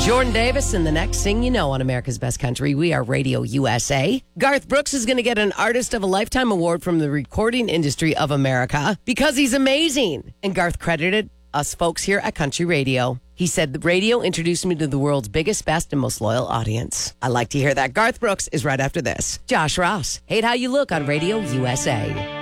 Jordan Davis and the next thing you know on America's Best Country. We are Radio USA. Garth Brooks is going to get an Artist of a Lifetime award from the Recording Industry of America because he's amazing. And Garth credited us folks here at Country Radio. He said, the radio introduced me to the world's biggest, best, and most loyal audience. I like to hear that. Garth Brooks is right after this. Josh Ross, Hate How You Look on Radio USA.